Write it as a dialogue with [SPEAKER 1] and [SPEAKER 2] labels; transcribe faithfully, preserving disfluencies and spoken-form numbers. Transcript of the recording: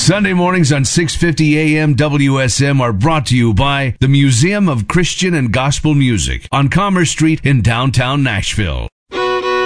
[SPEAKER 1] Sunday mornings on six fifty A M W S M are brought to you by the Museum of Christian and Gospel Music on Commerce Street in downtown Nashville.